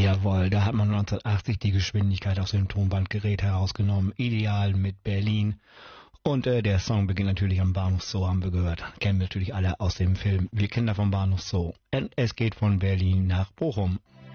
Jawohl, da hat man 1980 die Geschwindigkeit aus dem Tonbandgerät herausgenommen. Ideal mit Berlin. Und der Song beginnt natürlich am Bahnhof Zoo, haben wir gehört. Kennen wir natürlich alle aus dem Film Wir Kinder vom Bahnhof Zoo. Und es geht von Berlin nach Bochum.